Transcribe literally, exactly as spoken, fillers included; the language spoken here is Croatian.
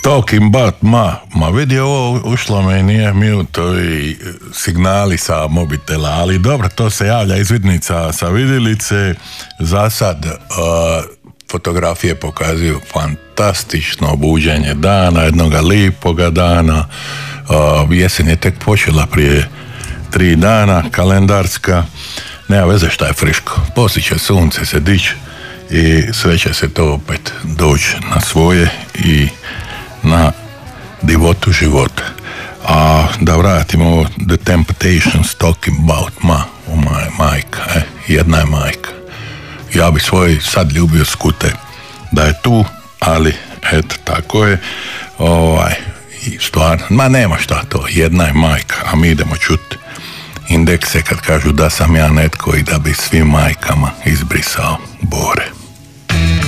Talking about ma, ma vidi ovo, ušlo me i nije mute i signali sa mobitela, ali dobro, to se javlja izvidnica sa vidjelice. Za sad uh, fotografije pokazuju fantastično buđenje dana, jednoga lipoga dana. Uh, jesen je tek počela prije tri dana, kalendarska. Nema veze šta je friško, poslije će sunce se dići i sve će se to opet doći na svoje i na divotu života. A da vratimo The Temptations, Talking About Ma, o maj, majka, e, jedna je majka. Ja bi svoj sad ljubio skute da je tu, ali eto, tako je. Ovaj, i stvarno, ma nema šta to, jedna je majka, a mi idemo čuti Indekse kad kažu da sam ja netko i da bi svim majkama izbrisao bore.